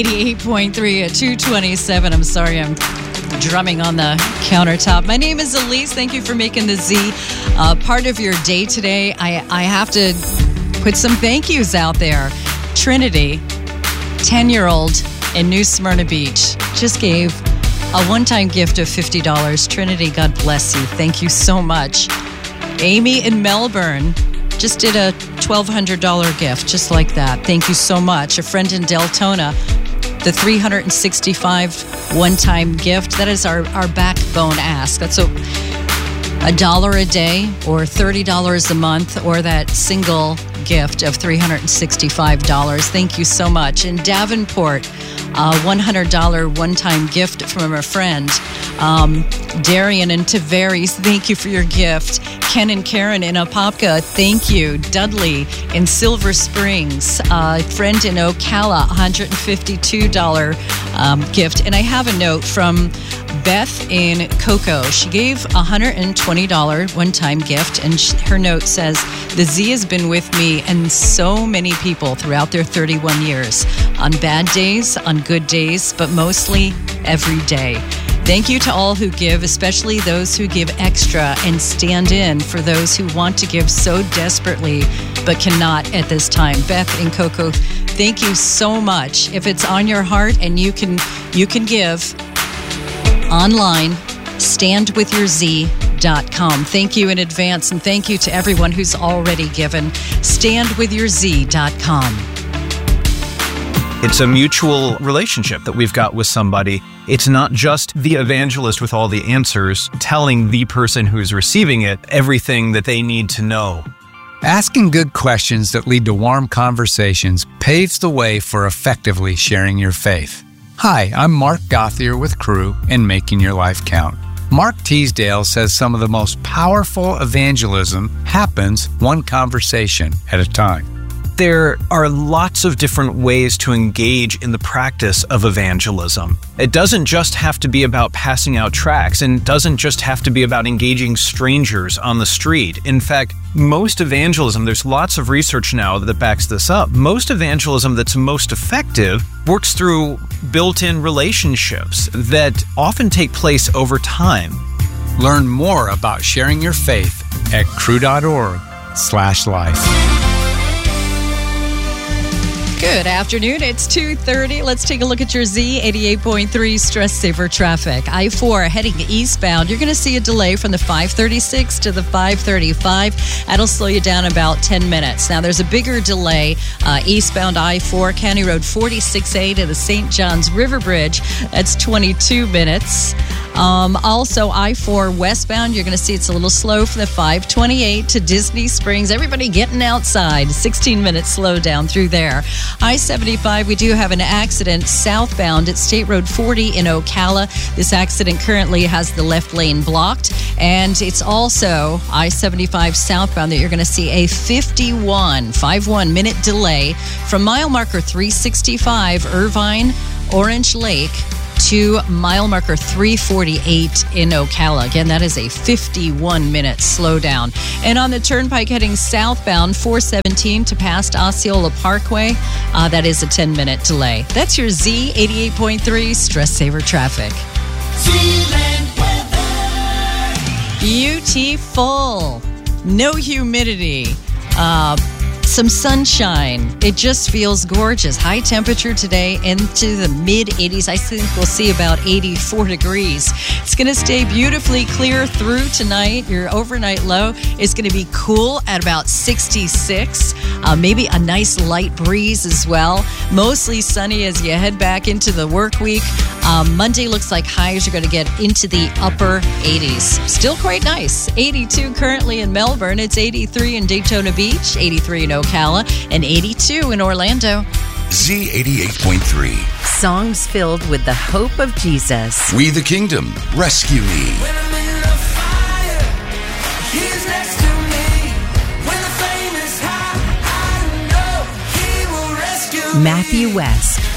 88.3 at 227. I'm sorry, I'm drumming on the countertop. My name is Elise. Thank you for making the Z part of your day today. I have to put some thank yous out there. Trinity, 10-year-old in New Smyrna Beach, just gave a one-time gift of $50. Trinity, God bless you. Thank you so much. Amy in Melbourne just did a $1,200 gift, just like that. Thank you so much. A friend in Deltona, the $365 one-time gift. That is our backbone ask. That's $1 a day or $30 a month, or that single gift of $365. Thank you so much. In Davenport, a $100 one-time gift from a friend. Darian and Tavares, thank you for your gift. Ken and Karen in Apopka, thank you. Dudley in Silver Springs, a friend in Ocala, $152 gift. And I have a note from Beth in Cocoa. She gave $120 one-time gift, and her note says, "The Z has been with me and so many people throughout their 31 years, on bad days, on good days, but mostly every day. Thank you to all who give, especially those who give extra and stand in for those who want to give so desperately but cannot at this time." Beth in Cocoa, thank you so much. If it's on your heart and you can give online, standwithyourz.com. Thank you in advance, and thank you to everyone who's already given. Standwithyourz.com. It's a mutual relationship that we've got with somebody. It's not just the evangelist with all the answers telling the person who's receiving it everything that they need to know. Asking good questions that lead to warm conversations paves the way for effectively sharing your faith. Hi, I'm Mark Gothier with Crew in Making Your Life Count. Mark Teasdale says some of the most powerful evangelism happens one conversation at a time. There are lots of different ways to engage in the practice of evangelism. It doesn't just have to be about passing out tracts, and doesn't just have to be about engaging strangers on the street. In fact, most evangelism, there's lots of research now that backs this up, most evangelism that's most effective works through built-in relationships that often take place over time. Learn more about sharing your faith at crew.org/life. Good afternoon. It's 2:30. Let's take a look at your Z 88.3 Stress Saver traffic. I-4 heading eastbound. You're going to see a delay from the 536 to the 535. That'll slow you down about 10 minutes. Now, there's a bigger delay eastbound I-4, County Road 46A to the St. John's River Bridge. That's 22 minutes. Also, I-4 westbound, you're going to see it's a little slow from the 528 to Disney Springs. Everybody getting outside. 16-minute slowdown through there. I-75, we do have an accident southbound at State Road 40 in Ocala. This accident currently has the left lane blocked, and it's also I-75 southbound that you're going to see a 51-minute delay from mile marker 365 Irvine, Orange Lake, to mile marker 348 in Ocala. Again, that is a 51-minute slowdown. And on the turnpike heading southbound, 417 to past Osceola Parkway, that is a 10-minute delay. That's your Z 88.3 Stress Saver traffic. Beautiful. No humidity. Some sunshine. It just feels gorgeous. High temperature today into the mid-80s. I think we'll see about 84 degrees. It's going to stay beautifully clear through tonight. Your overnight low is going to be cool at about 66. Maybe a nice light breeze as well. Mostly sunny as you head back into the work week. Monday looks like highs are going to get into the upper 80s. Still quite nice. 82 currently in Melbourne. It's 83 in Daytona Beach, 83 in Ocala, and 82 in Orlando. Z88.3. Songs filled with the hope of Jesus. We the Kingdom, Rescue Me. When I'm in the fire, he's next to me. When the flame is high, I know he will rescue me. Matthew West.